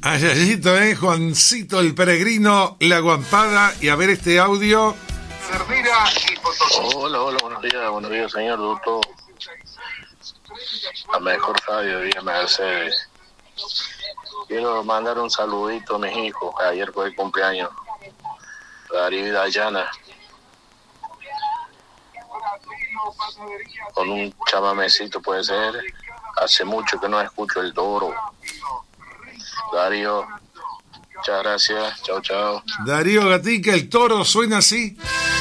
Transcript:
Ayayito, Juancito el Peregrino, La Guampada, y a ver este audio. Hola, buenos días, señor doctor. La mejor radio de Villa Mercedes. Quiero mandar un saludito a mis hijos, que ayer fue el cumpleaños. Darío y Dayana. Con un chamamecito puede ser. Hace mucho que no escucho el Toro. Darío, muchas gracias. Chao. Darío Gatica, el Toro suena así.